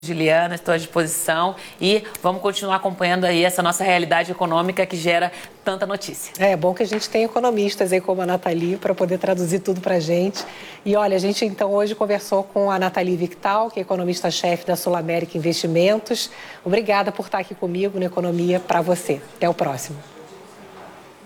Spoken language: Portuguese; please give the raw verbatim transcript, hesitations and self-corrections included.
Juliana, estou à disposição e vamos continuar acompanhando aí essa nossa realidade econômica que gera tanta notícia. É bom que a gente tem economistas aí como a Nathalie para poder traduzir tudo para a gente. E olha, a gente então hoje conversou com a Nathalie Victal, que é economista-chefe da Sul América Investimentos. Obrigada por estar aqui comigo no Economia para você. Até o próximo.